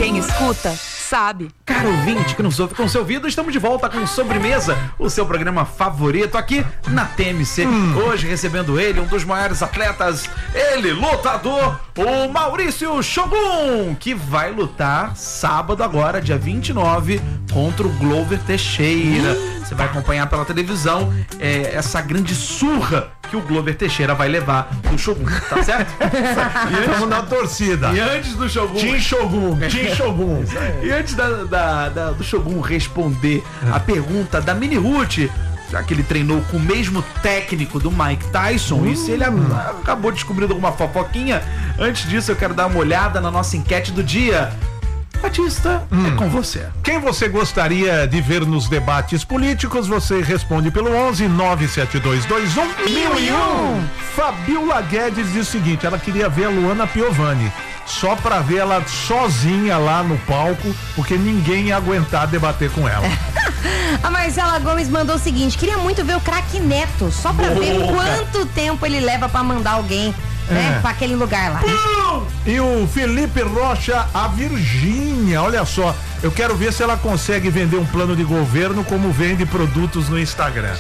Quem escuta, sabe. Caro ouvinte que nos ouve com seu ouvido, estamos de volta com Sobremesa, o seu programa favorito aqui na TMC. Hoje recebendo ele, um dos maiores atletas, ele, lutador, o Maurício Shogun, que vai lutar sábado agora, dia 29, contra o Glover Teixeira. Você vai acompanhar pela televisão essa grande surra que o Glover Teixeira vai levar do Shogun, tá certo? Estamos na torcida. E antes do Shogun... Team Shogun. E antes do Shogun responder a pergunta da Mini Ruth, já que ele treinou com o mesmo técnico do Mike Tyson, e se ele acabou descobrindo alguma fofoquinha, antes disso eu quero dar uma olhada na nossa enquete do dia. Batista, é com você. Quem você gostaria de ver nos debates políticos? Você responde pelo 11-97221-1001. Fabiola Guedes diz o seguinte: ela queria ver a Luana Piovani, só pra ver ela sozinha lá no palco, porque ninguém ia aguentar debater com ela. A Marcela Gomes mandou o seguinte: queria muito ver o craque Neto, só pra ver quanto tempo ele leva pra mandar alguém, né, pra aquele lugar lá. E o Felipe Rocha, a Virgínia, olha só, eu quero ver se ela consegue vender um plano de governo como vende produtos no Instagram.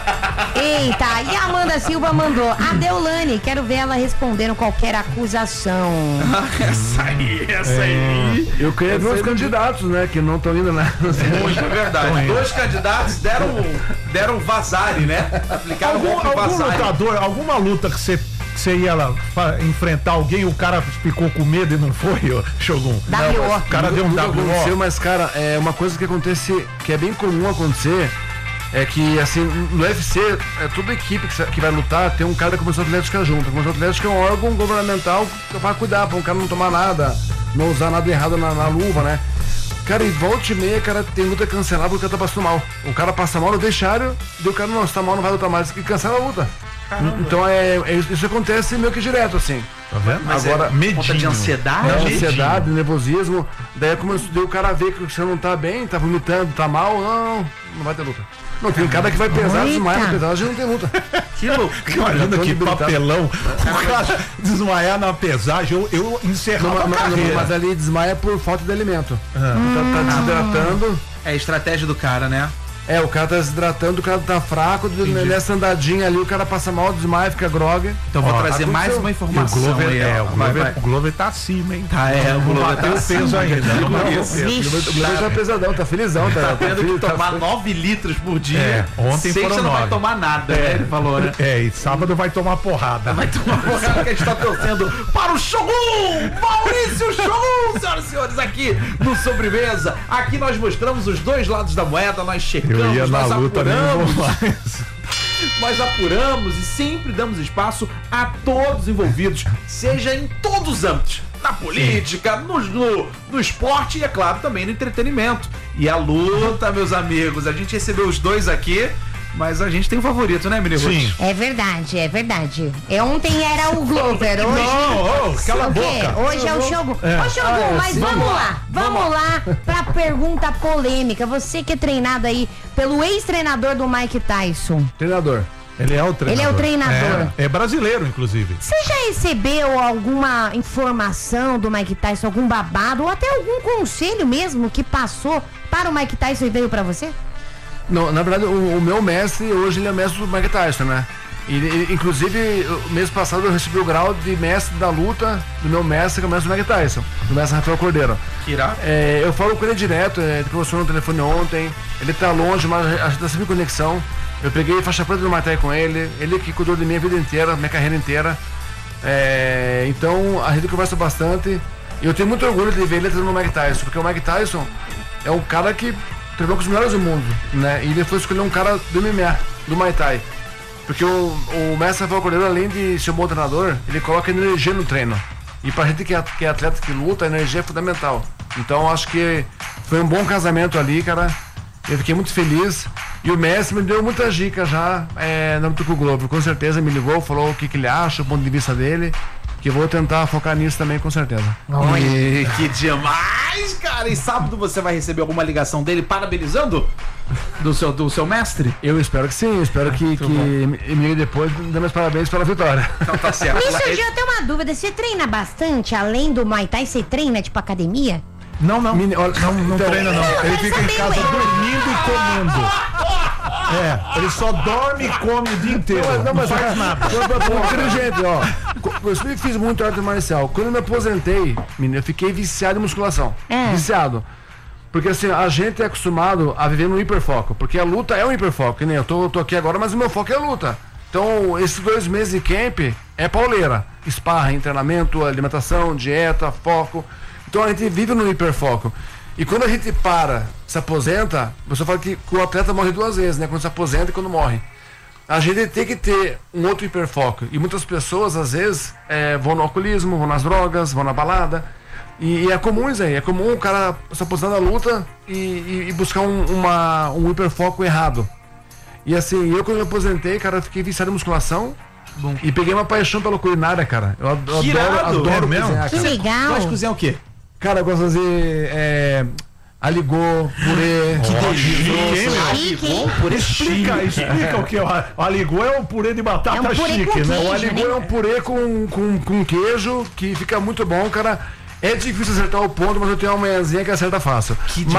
Eita, e a Amanda Silva mandou: a Deolane, quero ver ela respondendo qualquer acusação. Essa aí. Eu queria ver os candidatos, né, que não estão indo lá. Muito é verdade. Dois candidatos deram vazare, né? Aplicaram Algum vazare. lutador, alguma luta que você ia lá enfrentar alguém, o cara ficou com medo e não foi, ô, Shogun? W.O. O cara deu um aconteceu, W.O. mas, cara, é uma coisa que acontece, que é bem comum acontecer, é que, assim, no UFC, toda equipe que vai lutar tem um cara da Comissão Atlética junto. A Comissão Atlética é um órgão governamental para cuidar, para um cara não tomar nada, não usar nada errado na luva, né? Cara, e volta e meia, cara, tem luta cancelada porque o cara tá passando mal. O cara passa mal no vestiário, e o cara não está mal, não vai lutar mais, e cancela a luta. Caramba. Então isso acontece meio que direto, assim. Tá vendo? Mas agora, medinho. De ansiedade? Ansiedade, nervosismo. Daí o cara vê que você não tá bem, tá vomitando, tá mal, não vai ter luta. Não, tem cara que vai pesar, desmaiar na pesagem, não tem luta. Que loucura. Imagina que papelão. O cara desmaiar na pesagem, eu encerrava a carreira. Mas ali desmaia por falta de alimento. Tá desidratando. É a estratégia do cara, né? O cara tá desidratando, o cara tá fraco, nessa andadinha ali, o cara passa mal, desmaia, fica grogue. Então vou trazer mais uma informação. O Glover tá acima, hein? O Glover tá acima. Peso ainda. O Glover tá pesadão, tá felizão. Tá tendo que tomar 9 litros por dia. Ontem Sexta foram não 9. vai tomar nada, né? Ele falou, né? E sábado vai tomar porrada. Vai tomar porrada que a gente tá torcendo para o Shogun! Maurício Shogun, senhoras e senhores, aqui no Sobremesa. Aqui nós mostramos os dois lados da moeda, nós checamos. Eu ia na luta, nós apuramos e sempre damos espaço a todos os envolvidos, seja em todos os âmbitos, na política, no esporte e, é claro, também no entretenimento. E a luta, meus amigos, a gente recebeu os dois aqui, mas a gente tem um favorito, né, Mini Ruth? Sim. É verdade. Ontem era o Glover, hoje... Não, cala a boca. Hoje é o Shogun. Ô, Shogun, mas vamos lá pra pergunta polêmica. Você que é treinado aí pelo ex-treinador do Mike Tyson. Treinador. Ele é o treinador. Ele é o treinador. É brasileiro, inclusive. Você já recebeu alguma informação do Mike Tyson, algum babado, ou até algum conselho mesmo que passou para o Mike Tyson e veio pra você? Não, na verdade, o meu mestre, hoje ele é mestre do Mike Tyson, né? Inclusive, mês passado eu recebi o grau de mestre da luta do meu mestre, que é o mestre do Mike Tyson, do mestre Rafael Cordeiro. Que irá? Eu falo com ele direto, ele conversou no telefone ontem, ele tá longe, mas a gente tá sempre em conexão. Eu peguei faixa preta do Muay Thai com ele que cuidou de mim a vida inteira, minha carreira inteira. Então, a gente conversa bastante. E eu tenho muito orgulho de ver ele treinando no Mike Tyson, porque o Mike Tyson é um cara que treinou com os melhores do mundo, né? E ele foi escolher um cara do MMA, do Muay Thai. Porque o mestre Rafael Cordeiro, além de ser um bom treinador, ele coloca energia no treino. E pra gente que é atleta que luta, a energia é fundamental. Então acho que foi um bom casamento ali, cara. Eu fiquei muito feliz. E o mestre me deu muitas dicas já na luta com o Globo. Com certeza me ligou, falou o que ele acha, o ponto de vista dele. Que eu vou tentar focar nisso também, com certeza. Que demais, cara! E sábado você vai receber alguma ligação dele parabenizando do seu mestre? Eu espero que sim, espero que me ligue depois dando meus parabéns pela vitória. Então tá certo. Me surgiu até uma dúvida, você treina bastante? Além do Muay Thai, você treina tipo academia? Não, não. Não então, treina, não. Ele fica em casa bem, dormindo e comendo. Ele só dorme e come o dia inteiro. Não faz nada. Inteligente, ó. Eu sempre fiz muito arte marcial. Quando eu me aposentei, menino, eu fiquei viciado em musculação. Viciado. Porque assim, a gente é acostumado a viver no hiperfoco. Porque a luta é um hiperfoco. Que nem eu tô aqui agora, mas o meu foco é a luta. Então, esses 2 meses de camp é pauleira. Sparring, treinamento, alimentação, dieta, foco. Então a gente vive no hiperfoco. E quando a gente se aposenta, a pessoa fala que o atleta morre 2 vezes, né? Quando se aposenta e quando morre. A gente tem que ter um outro hiperfoco. E muitas pessoas, às vezes, vão no alcoolismo, vão nas drogas, vão na balada. E é comum isso aí. É comum o cara se aposentar da luta e buscar um hiperfoco errado. E assim, eu quando me aposentei, cara, fiquei viciado em musculação. Bom. E peguei uma paixão pela culinária, cara. Eu adoro cozinhar, que cara. legal. Gosta de cozinhar o quê? Cara, eu gosto de fazer aligô, purê. Explica o que o aligô é um purê de batata purê chique, com né? queijo, O aligô é um purê com queijo que fica muito bom, cara. É difícil acertar o ponto, mas eu tenho uma manhãzinha que acerta fácil.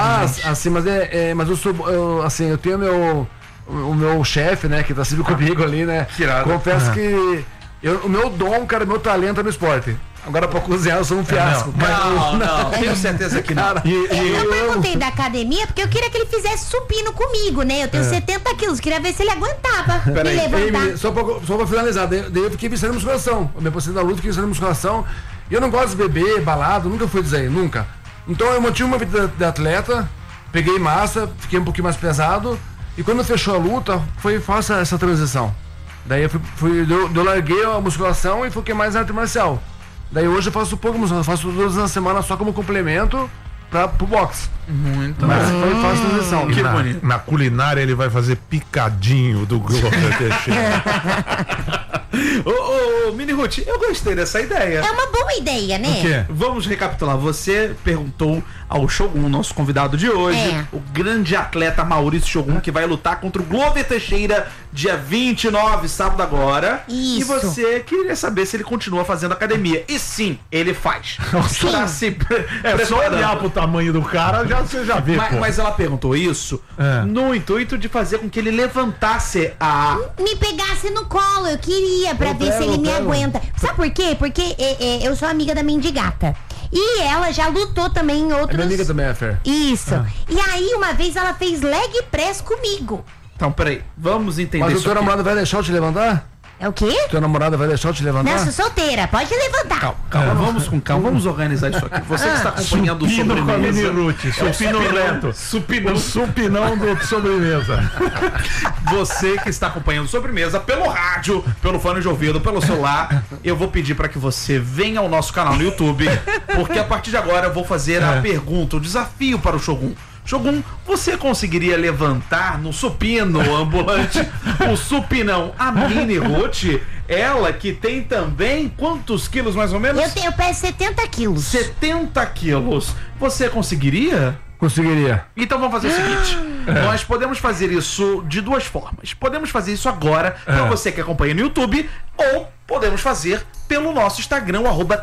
Eu tenho o meu chefe, né, que tá sempre comigo ali, né? Confesso que o meu dom, cara, meu talento é no esporte. Agora pra cozinhar eu sou um fiasco. Não, tenho certeza que não. Eu perguntei da academia porque eu queria que ele fizesse supino comigo, né? Eu tenho 70 quilos, queria ver se ele aguentava me levantar. Só pra finalizar, daí eu fiquei viciado em musculação. Eu me aposentei da luta, fiquei viciado em musculação. E eu não gosto de beber, balado, nunca fui dizer, nunca. Então eu mantive uma vida de atleta, peguei massa, fiquei um pouquinho mais pesado. E quando fechou a luta, foi fácil essa transição. Daí eu larguei a musculação e foquei mais na arte marcial. Daí hoje eu faço pouco musculação, faço 2 vezes na semana só como complemento pro boxe. Muito Mas foi fácil a transição. Que bonito. Na culinária ele vai fazer picadinho do Glover Teixeira. Ô, Mini Ruth, eu gostei dessa ideia. É uma boa ideia, né? O quê? Vamos recapitular. Você perguntou ao Shogun, nosso convidado de hoje, o grande atleta Maurício Shogun, que vai lutar contra o Glover Teixeira dia 29, sábado agora. Isso. E você queria saber se ele continua fazendo academia. E sim, ele faz. Tá se Só olhar pro tamanho do cara, você já vê. Mas ela perguntou isso no intuito de fazer com que ele levantasse me pegasse no colo, eu queria, pra ver se ele me aguenta. Sabe por quê? Porque eu sou amiga da Mendigata. E ela já lutou também em outros... Minha amiga também é Fer. Isso. E aí, uma vez, ela fez leg press comigo. Então, peraí, vamos entender Mas isso. o teu namorado vai deixar eu te levantar? É o quê? Tua namorada vai deixar eu te levantar? Não, sou solteira, pode levantar. Calma, vamos com calma, vamos organizar isso aqui. Você que está acompanhando o Supino com a Mini Sobremesa. Ruth, supino reto. O supinão do Sobremesa. Você que está acompanhando Sobremesa pelo rádio, pelo fone de ouvido, pelo celular, eu vou pedir para que você venha ao nosso canal no YouTube, porque a partir de agora eu vou fazer a pergunta, o desafio para o Shogun. Shogun, você conseguiria levantar no supino ambulante o supinão a Mini Ruth? Ela que tem também quantos quilos mais ou menos? Eu peso 70 quilos. 70 quilos. Você conseguiria? Conseguiria. Então vamos fazer o seguinte. Nós podemos fazer isso de 2 formas. Podemos fazer isso agora, para você que acompanha no YouTube, ou podemos fazer pelo nosso Instagram,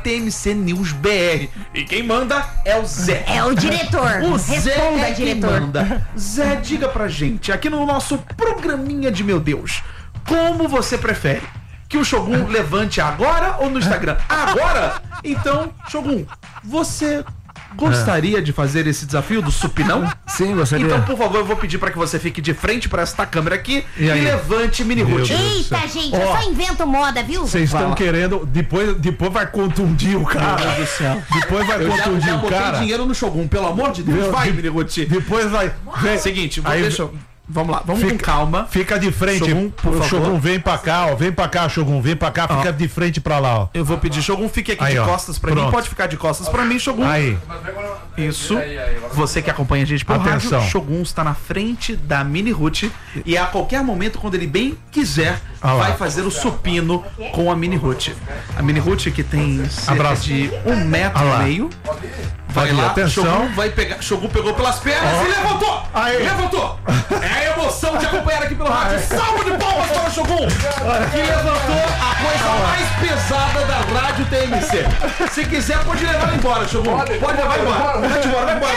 @TMCNewsBR. E quem manda é o Zé. É o diretor. O Zé Responda, é quem diretor. manda. Zé, diga pra gente, aqui no nosso programinha de meu Deus, como você prefere? Que o Shogun levante agora ou no Instagram? Agora? Então, Shogun, você gostaria de fazer esse desafio do supinão? Sim, gostaria. Então, por favor, eu vou pedir pra que você fique de frente pra esta câmera aqui e levante Mini Ruth. Eita, gente, eu só invento moda, viu? Vocês estão querendo. Depois vai contundir o cara. Meu Deus do céu. Depois vai contundir já o botei cara. dinheiro no Shogun, pelo amor de Deus. Vai, Mini Ruth. Depois vai. Seguinte, Aí- deixa eu... Vamos lá, vamos com calma. Fica de frente, Shogun, por favor. Shogun, vem pra cá, ó. Vem pra cá, Shogun, vem pra cá, fica de frente pra lá, ó. Eu vou pedir, Shogun, fique aqui Aí, de ó. costas pra mim. Pronto. Pode ficar de costas pra mim, Shogun. Aí. Isso. Você que acompanha a gente pelo Atenção. rádio, Shogun está na frente da Mini Ruth e a qualquer momento, quando ele bem quiser, Ah lá. vai fazer o supino com a Mini Ruth. A Mini Ruth, que tem cerca Abraço. de 1,5 metro. Ah lá. Vai Aí, lá, atenção. Shogun vai pegar. Shogun pegou pelas pernas e levantou! Aí. Levantou! É a emoção de acompanhar aqui pelo rádio. Salve de palmas para o Shogun! Que levantou a coisa mais pesada da rádio TMC. Se quiser, pode levar embora, Shogun. Pode levar embora. Vai embora,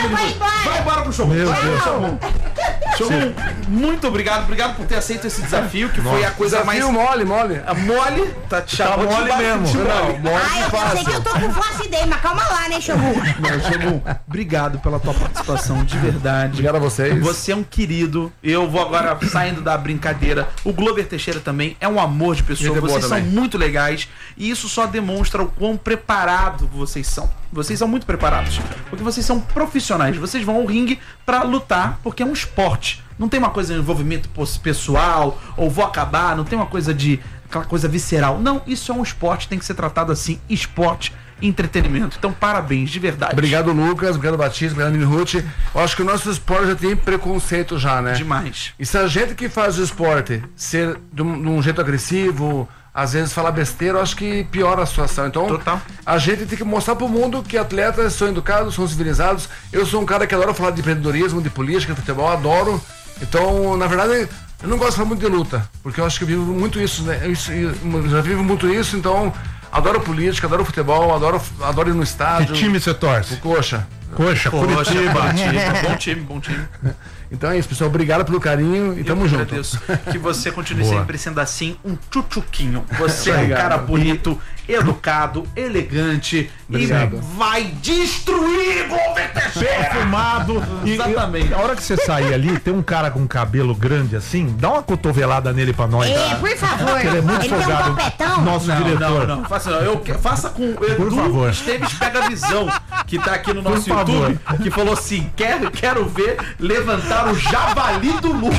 vai embora. Vai embora pro show. Meu Vai, Deus. Showroom, muito obrigado por ter aceito esse desafio, que foi a coisa mais... Desafio mole. A mole, tá te chamando mole de mesmo. de mole. Eu sei que eu tô com flacidez, mas calma lá, né, Xambu? Não, Showroom, obrigado pela tua participação, de verdade. Obrigado a vocês. Você é um querido. Eu vou agora saindo da brincadeira. O Glover Teixeira também é um amor de pessoa. Gente boa Vocês são também. muito legais. E isso só demonstra o quão preparado vocês são. Vocês são muito preparados. Porque vocês são profissionais. Vocês vão ao ringue pra lutar, porque é um esporte. Não tem uma coisa de envolvimento pessoal, ou vou acabar, não tem uma coisa de... aquela coisa visceral. Não, isso é um esporte, tem que ser tratado assim. Esporte e entretenimento. Então, parabéns, de verdade. Obrigado, Lucas. Obrigado, Batista. Obrigado, Mini Ruth. Eu acho que o nosso esporte já tem preconceito já, né? Demais. E se a gente que faz o esporte ser de um jeito agressivo, às vezes falar besteira, eu acho que piora a situação. Então, Total. a gente tem que mostrar pro mundo que atletas são educados, são civilizados. Eu sou um cara que adora falar de empreendedorismo, de política, de futebol, adoro. Então, na verdade, eu não gosto de falar muito de luta, porque eu acho que eu vivo muito isso, né? Eu já vivo muito isso, então adoro política, adoro futebol, adoro ir no Que estádio. time você torce? O Coxa. Coxa, Curitiba. Bom time. Então é isso, pessoal. Obrigado pelo carinho e tamo junto. Agradeço que você continue Boa. sempre sendo assim, um tchutchuquinho. Você é um Obrigado. cara bonito, educado, elegante. Obrigado. E vai destruir Glover Teixeira! Perfumado. Exatamente. A hora que você sair ali, tem um cara com cabelo grande assim, dá uma cotovelada nele pra nós. Por favor. Ele é muito Ele tem um folgado. topetão. Nosso diretor. Não. Faça com o Por favor. Edu Esteves Pega a Visão, que tá aqui no nosso Por favor. YouTube, que falou assim: quero ver levantar o javali do Lucas.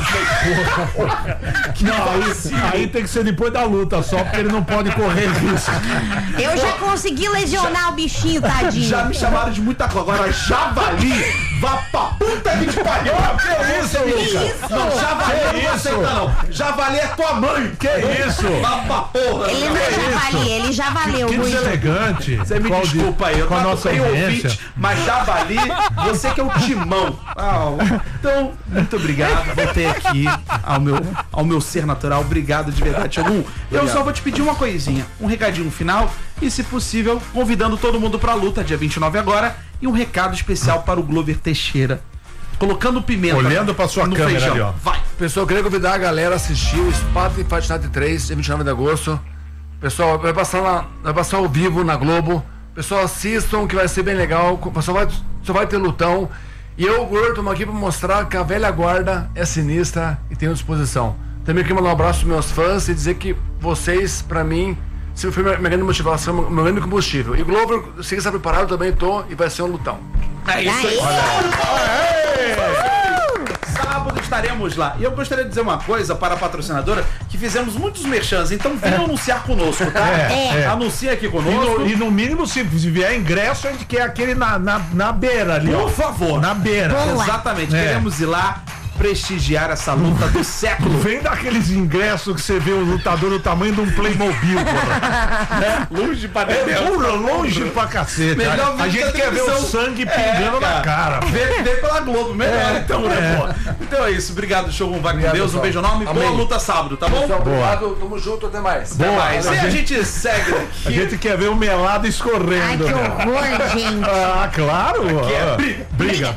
Não, aí tem que ser depois da luta só, porque ele não pode correr risco. Eu já consegui lesionar o bichinho, tadinho. Já me chamaram de muita coisa. Agora, javali, vá pra puta que te pariu. Que isso, Lucas? Isso. Não, javali Que eu não isso? aceita, não. Javali é tua mãe. Que isso? Vá pra porra. Ele não é javali, ele já valeu Que muito. deselegante. Você me Qual de- desculpa aí, eu com a trato nossa bem audiência. ouvinte, mas javali, você que é o timão. Então, muito obrigado. Voltei aqui ao meu ser natural. Obrigado de verdade, Shogun. Eu só vou te pedir uma coisinha, um recadinho final e, se possível, convidando todo mundo pra luta, dia 29 agora, e um recado especial para o Glover Teixeira. Colocando pimenta Olhando pra sua no câmera feijão. ali, ó. Vai. Pessoal, eu queria convidar a galera a assistir o Espada e Fight Night 3, dia 29 de agosto. Pessoal, vai passar ao vivo na Globo. Pessoal, assistam que vai ser bem legal. O pessoal só vai ter lutão. E eu, Gordo, estamos aqui para mostrar que a velha guarda é sinistra e tem disposição. Também queria mandar um abraço aos meus fãs e dizer que vocês, pra mim, sempre foi minha grande motivação, meu grande combustível. E Glover, se você está preparado, também tô e vai ser um lutão. É isso aí. Aí. Sábado estaremos lá. E eu gostaria de dizer uma coisa para a patrocinadora, que fizemos muitos merchans, então venham anunciar conosco, tá? Anuncia aqui conosco. E no mínimo, se vier ingresso, a gente quer aquele na beira ali, ó. Por favor. Na beira. Boa. Exatamente. É. Queremos ir lá prestigiar essa luta do século. Vem daqueles ingressos que você vê o lutador do tamanho de um Playmobil, porra. Longe pra Porra, longe pra cacete. Melhor ver A gente pela quer ver o televisão. sangue pingando na cara. Vê pela Globo, melhor então, né, pô? Então é isso, obrigado, Shogun, vai com Obrigado, Deus, um pessoal. beijo enorme, boa Amém. luta sábado, tá bom? Pessoal, obrigado, tamo junto, até mais. Até Boa, mais. a E a gente- gente segue A aqui. gente quer ver o melado Ai, escorrendo. que né? horror, gente. Ah, claro. é Ah. briga.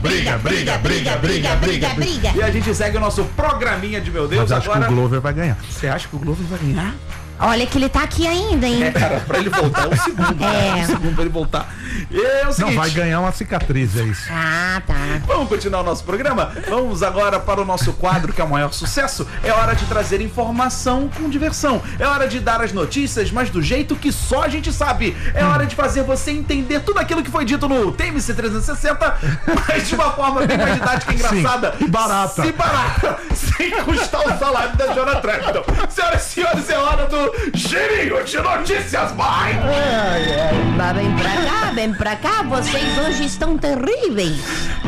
briga. E a gente segue o nosso programinha de meu Deus. Mas acho Agora, que o Glover vai ganhar. você acha que o Glover vai ganhar? Olha que ele tá aqui ainda, hein? Cara, pra ele voltar, um segundo. É. Um segundo pra ele voltar. E é o seguinte. Não, vai ganhar uma cicatriz, é isso. Ah, tá. Vamos continuar o nosso programa? Vamos agora para o nosso quadro, que é o maior sucesso. É hora de trazer informação com diversão. É hora de dar as notícias, mas do jeito que só a gente sabe. É hora de fazer você entender tudo aquilo que foi dito no TMC 360, mas de uma forma bem mais didática e engraçada. Sim, e barata. E barata. Sem custar o salário da Jonah Trapton. Senhoras e senhores, é hora do girinho de notícias, vai! Vem pra cá, vocês hoje estão terríveis.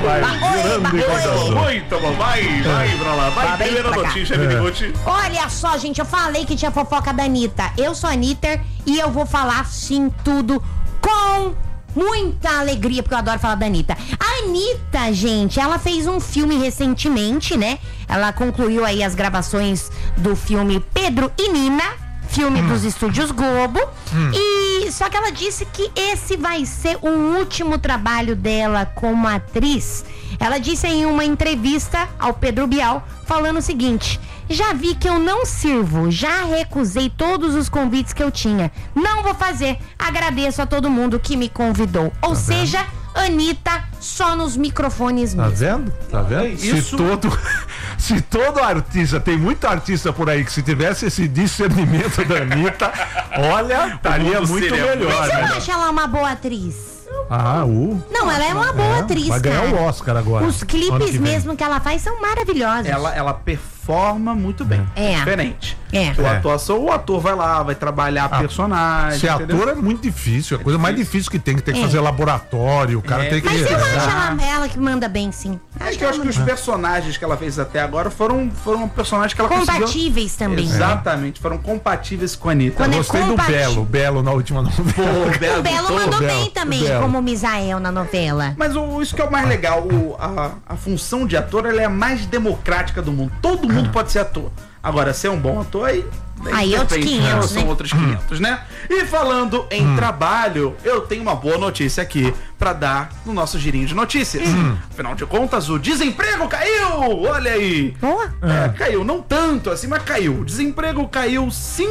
Muito bom, vai pra lá. Vai, Vai primeira pra cá. notícia, Miniguti. Olha só, gente, eu falei que tinha fofoca da Anitta. Eu sou a Anitta e eu vou falar sim tudo com muita alegria, porque eu adoro falar da Anitta. A Anitta, gente, ela fez um filme recentemente, né? Ela concluiu aí as gravações do filme Pedro e Nina, filme dos Estúdios Globo. E Só que ela disse que esse vai ser o último trabalho dela como atriz. Ela disse em uma entrevista ao Pedro Bial, falando o seguinte: já vi que eu não sirvo, já recusei todos os convites que eu tinha. Não vou fazer. Agradeço a todo mundo que me convidou. Ou seja, Anitta só nos microfones Tá mesmo. vendo? Tá vendo? Isso- Se todo artista, tem muito artista por aí que se tivesse esse discernimento da Anitta, olha, estaria mundo muito seria melhor, Mas eu né? acho ela uma boa atriz. Não, ela é uma boa atriz, vai ganhar cara. o Oscar agora. Os ano que clipes vem. mesmo que ela faz são maravilhosos. Ela performa muito bem. É. Diferente. É. O ator vai lá, vai trabalhar personagem. Ser entendeu? ator é muito difícil, é a coisa mais difícil que tem que fazer laboratório, o cara É. tem que... Mas eu acho Ah, ela que manda bem, sim. Acho que os personagens que ela fez até agora foram personagens que ela Compatíveis também. Exatamente, foram compatíveis com a Anitta. Quando Eu é gostei do compatível. Belo na última novela. O Belo mandou Belo, bem também, o Belo. como o Misael na novela. Mas isso que é o mais legal, a função de ator ela é a mais democrática do mundo. Todo mundo pode ser ator. Agora, ser um bom ator, Aí outros 500, são né? outros 500, né? E falando em trabalho, eu tenho uma boa notícia aqui pra dar no nosso girinho de notícias. Afinal de contas, o desemprego caiu! Olha aí! Boa. Caiu, não tanto assim, mas caiu. O desemprego caiu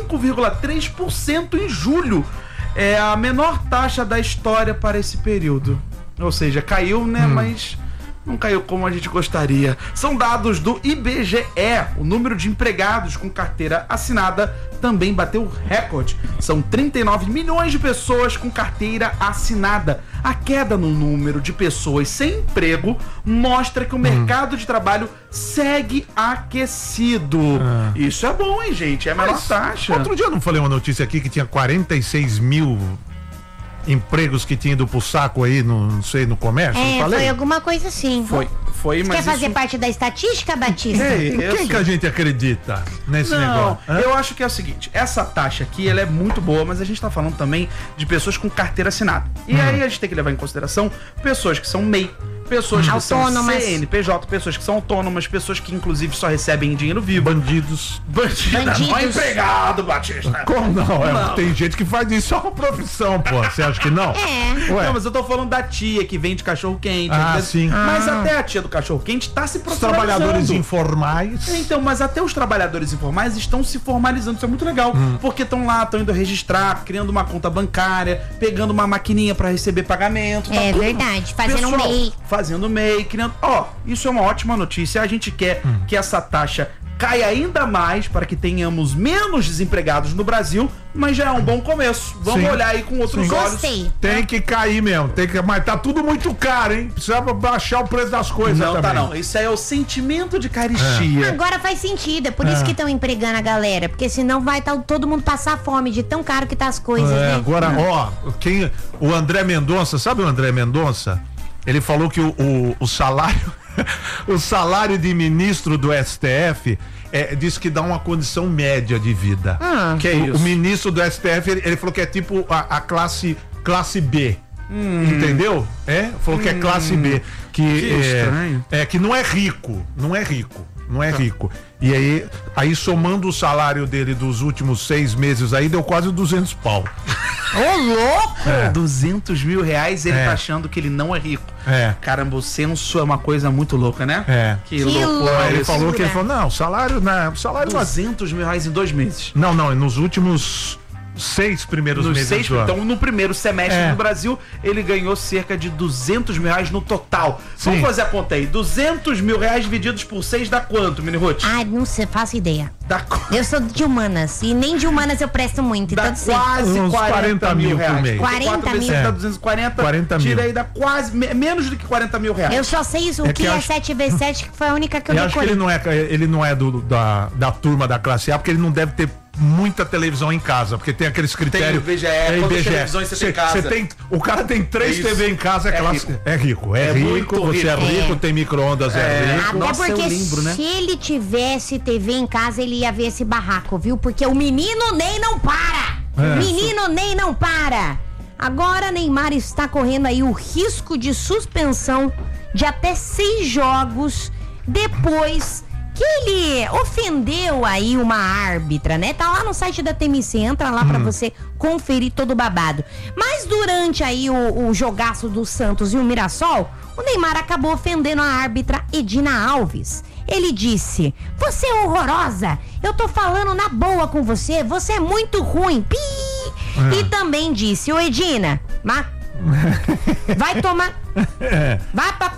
5,3% em julho. É a menor taxa da história para esse período. Ou seja, caiu, né? Mas não caiu como a gente gostaria. São dados do IBGE. O número de empregados com carteira assinada também bateu recorde. São 39 milhões de pessoas com carteira assinada. A queda no número de pessoas sem emprego mostra que o mercado de trabalho segue aquecido. Isso é bom, hein, gente? É a menor taxa. Outro dia eu não falei uma notícia aqui que tinha 46 mil empregos que tinha ido pro saco aí, não sei, no comércio, não falei? Foi alguma coisa assim. Foi, mas Quer fazer isso... parte da estatística, Batista? Em quem que a gente acredita nesse Não, negócio? Hã? eu acho que é o seguinte, essa taxa aqui, ela é muito boa, mas a gente tá falando também de pessoas com carteira assinada. E aí a gente tem que levar em consideração pessoas que são MEI, pessoas que Autônomas. são CNPJ, pessoas que são autônomas, pessoas que inclusive só recebem dinheiro vivo. Bandidos. Bandida, não é Bandidos. empregado, Batista. Como não? Não. Tem gente que faz isso, é uma profissão, pô. Você acha que não? É. Ué, Não, mas eu tô falando da tia que vende cachorro-quente. Ah, às vezes. sim. Mas até a tia do cachorro-quente tá se os profissionalizando. trabalhadores informais. Então, mas até os trabalhadores informais estão se formalizando, isso é muito legal, porque estão lá, estão indo registrar, criando uma conta bancária, pegando uma maquininha pra receber pagamento. tá É tudo- verdade, fazendo Pessoal, MEI. Fazendo MEI, criando... Ó, isso é uma ótima notícia, a gente quer que essa taxa caia ainda mais para que tenhamos menos desempregados no Brasil, mas já é um bom começo. Vamos Sim. olhar aí com outros Sim. olhos. Gostei. Tem que cair mesmo, mas tá tudo muito caro, hein? Precisa baixar o preço das coisas Não, também. tá não. Isso aí é o sentimento de caristia. Agora faz sentido, é por isso que estão empregando a galera, porque senão vai todo mundo passar fome de tão caro que tá as coisas, né? Agora, ó, o André Mendonça, sabe o André Mendonça? Ele falou que o salário o salário de ministro do STF diz que dá uma condição média de vida. Que é isso? O ministro do STF, ele falou que é tipo a classe B. Entendeu? Falou que é classe B. Que estranho. que não é rico. Não é rico. Não é rico. E aí somando o salário dele dos últimos 6 meses aí, deu quase 200 pau. Ô, louco! 200 mil reais, ele tá achando que ele não é rico. Caramba, o censo é uma coisa muito louca, né? Que loucura. loucura. Ele isso. falou que ele falou, não, salário 200 mil reais em 2 meses. Não, nos últimos 6 primeiros Nos meses 6, do ano. então no primeiro semestre no Brasil, ele ganhou cerca de 200 mil reais no total. Vamos Sim. fazer a conta aí. 200 mil reais divididos por 6 dá quanto, Mini Ruth? Ai, não sei, faço ideia. Dá, Eu sou de humanas, e nem de humanas eu presto muito, dá então sei. quase Uns 40 mil por reais. mês. 40 mil. Dá 240, 40 mil. tira aí, dá quase, menos do que 40 mil reais. Eu só sei isso, o É que que é acho- 7x7, que foi a única que eu Eu acho que decorei. ele não é da turma da classe A, porque ele não deve ter muita televisão em casa, porque tem aqueles critérios. Tem o IBGE, quantas televisões você tem em casa? O cara tem 3 Isso. TV em casa, É classe, rico. é rico. É É rico, muito você é rico. rico, tem micro-ondas, é rico. Até Nossa, porque eu lembro, né? se ele tivesse TV em casa, ele ia ver esse barraco, viu? Porque o menino Ney não para! Menino Ney não para! Agora Neymar está correndo aí o risco de suspensão de até 6 jogos depois que ele ofendeu aí uma árbitra, né? Tá lá no site da TMC, entra lá pra você conferir todo o babado. Mas durante aí o jogaço do Santos e o Mirassol, o Neymar acabou ofendendo a árbitra Edina Alves. Ele disse: "Você é horrorosa, eu tô falando na boa com você, você é muito ruim, pi!" E também disse: "Ô Edina, vai tomar, vai pra...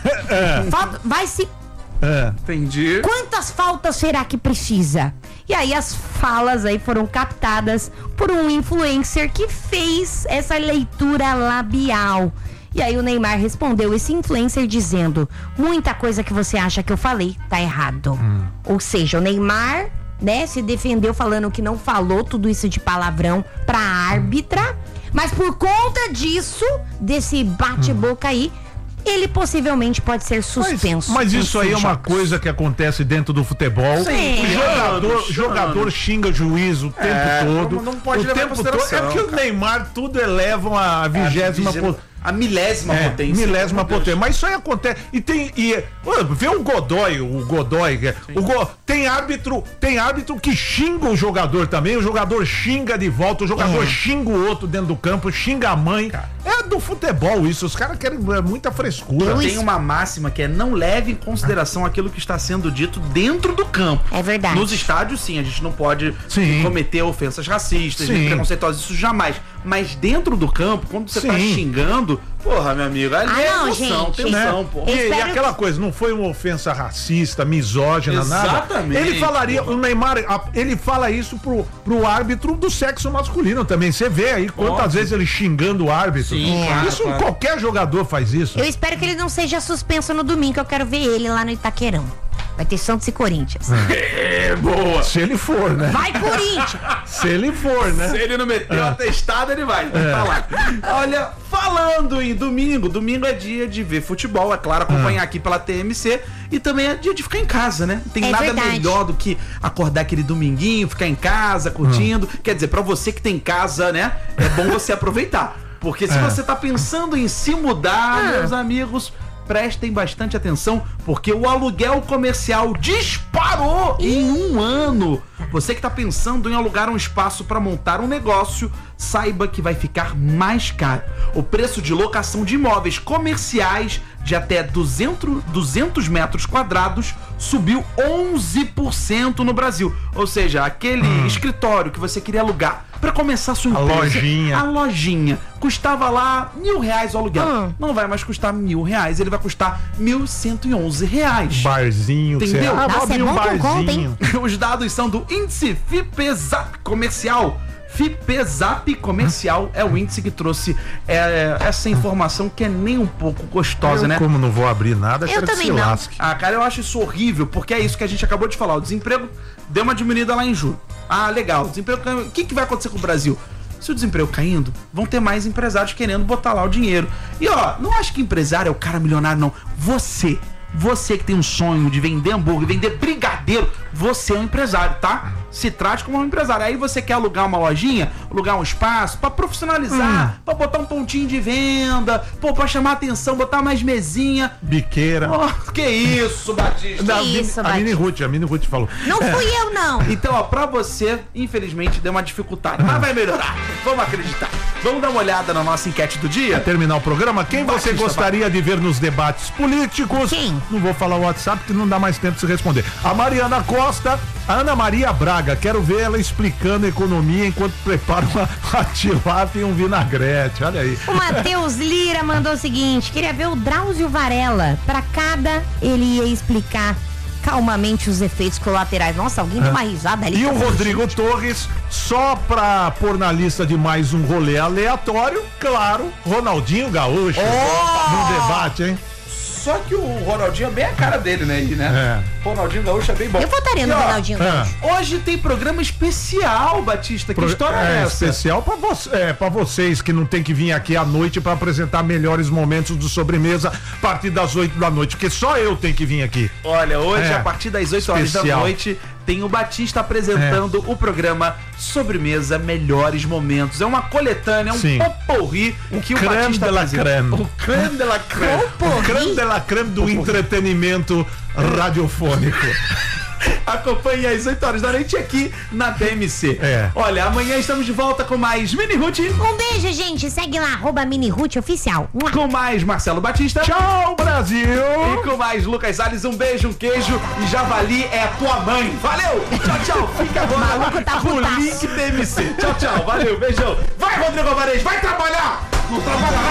vai se... Entendi. Quantas faltas será que precisa?" E aí as falas aí foram captadas por um influencer que fez essa leitura labial. E aí o Neymar respondeu esse influencer dizendo: "Muita coisa que você acha que eu falei tá errado." Ou seja, o Neymar, né, se defendeu falando que não falou tudo isso de palavrão pra árbitra, mas por conta disso, desse bate-boca aí, ele possivelmente pode ser suspenso. Mas isso aí é uma jogos. coisa que acontece dentro do futebol. Sim. O jogador xinga o juiz o tempo todo. não pode o levar em tempo todo. consideração, É porque o cara. Neymar tudo elevam a 20ª A milésima potência. milésima Meu Deus. potência. Mas isso aí acontece. E vê o Godoy, tem árbitro que xinga o jogador também, o jogador xinga de volta, o jogador xinga o outro dentro do campo, xinga a mãe. É do futebol isso, os caras querem muita frescura. Tem uma máxima que é: não leve em consideração aquilo que está sendo dito dentro do campo. É verdade. Nos estádios, sim, a gente não pode Sim. cometer ofensas racistas, Sim. preconceituosas, isso jamais. Mas dentro do campo, quando você tá Sim. xingando, porra, meu amigo, ali é não, emoção, gente. tensão, Né? pô. E Espero aquela coisa, não foi uma ofensa racista, misógina, nada. Exatamente, Ele falaria, porra. o Neymar, ele fala isso pro árbitro do sexo masculino também. Você vê aí quantas Óbvio. vezes ele xingando o árbitro. Sim, claro, Isso claro. qualquer jogador faz isso. Eu espero que ele não seja suspenso no domingo, que eu quero ver ele lá no Itaquerão. Vai ter Santos e Corinthians. É, boa. Se ele for, né? Vai, Corinthians! Se ele for, né? Se ele não meteu atestado, ele vai. Tá lá. Olha, falando em domingo é dia de ver futebol, é claro, acompanhar aqui pela TMC. E também é dia de ficar em casa, né? Não tem É nada verdade. melhor do que acordar aquele dominguinho, ficar em casa, curtindo. Quer dizer, pra você que tem casa, né? É bom você aproveitar. Porque se você tá pensando em se mudar, meus amigos, prestem bastante atenção, porque o aluguel comercial disparou em um ano. Você que tá pensando em alugar um espaço para montar um negócio, saiba que vai ficar mais caro. O preço de locação de imóveis comerciais de até 200 metros quadrados subiu 11% no Brasil. Ou seja, aquele escritório que você queria alugar para começar sua empresa, a lojinha custava lá R$1.000 o aluguel. Não vai mais custar R$1.000, ele vai custar R$1.111. Barzinho, que Entendeu? vou Nossa, abrir é um bom por conta, hein? barzinho. Os dados são do índice FIPEZAP comercial. FIPEZAP comercial é o índice que trouxe essa informação que é nem um pouco gostosa, né? Como não vou abrir nada, quero que também se não. lasque. Ah, cara, eu acho isso horrível, porque é isso que a gente acabou de falar. O desemprego deu uma diminuída lá em julho. Ah, legal. O desemprego caiu. O que vai acontecer com o Brasil? Se o desemprego caindo, vão ter mais empresários querendo botar lá o dinheiro. E ó, não acho que empresário é o cara milionário, não. Você que tem um sonho de vender hambúrguer, vender brigadeiro, você é um empresário, tá? Se trate como um empresário. Aí você quer alugar uma lojinha, alugar um espaço pra profissionalizar, pra botar um pontinho de venda, pô, pra chamar atenção, botar mais mesinha. Biqueira. Oh, que isso, Batista? Da isso, a Mini Ruth falou. Não fui eu, não. Então, ó, pra você, infelizmente, deu uma dificuldade, mas vai melhorar. Vamos acreditar. Vamos dar uma olhada na nossa enquete do dia? Terminar o programa, quem você Batista, gostaria de ver nos debates políticos? Quem? Não vou falar o WhatsApp porque não dá mais tempo de se responder. A Mariana Costa, a Ana Maria Braga, quero ver ela explicando economia enquanto prepara uma tilápia e um vinagrete, olha aí. O Matheus Lira mandou o seguinte: queria ver o Drauzio Varela. Pra cada, ele ia explicar calmamente os efeitos colaterais. Nossa, alguém deu uma risada ali. E o Rodrigo Torres, só pra pôr na lista de mais um rolê aleatório, claro, Ronaldinho Gaúcho. No debate, hein? Só que o Ronaldinho é bem a cara dele, né? Aí, né? Ronaldinho Gaúcho é bem bom. Eu votaria no E, ó, Ronaldinho Gaúcho. Hoje tem programa especial, Batista. Que história é essa? Especial pra vocês que não tem que vir aqui à noite pra apresentar melhores momentos do Sobremesa a partir das 8 da noite, porque só eu tenho que vir aqui. Olha, hoje, É. a partir das 8 horas da Especial. noite, tem o Batista apresentando o programa Sobremesa Melhores Momentos. É uma coletânea, um Sim. potpourri que o creme Batista de la apresenta. creme. O creme de la creme. O creme de la creme do entretenimento radiofônico. Acompanhe às 8 horas da noite aqui na TMC. Olha, amanhã estamos de volta com mais Mini Ruth. Um beijo, gente. Segue lá, @MiniRuthOficial. Com mais Marcelo Batista. Tchau, Brasil! E com mais Lucas Salles, um beijo, um queijo e javali é a tua mãe. Valeu! Tchau, tchau. Fica agora Maluco tá com o putaço. link TMC. Tchau, tchau. Valeu, beijão. Vai, Rodrigo Alvarez, vai trabalhar! Não trabalha nada.